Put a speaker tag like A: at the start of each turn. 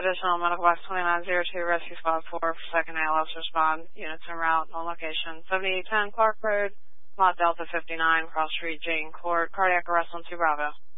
A: additional medical box 2902, rescue squad 4 for second ALS respond. Units en route on location. 7810 Clark Road, Lot Delta 59, cross street, Jane Court. Cardiac arrest on 2 Bravo.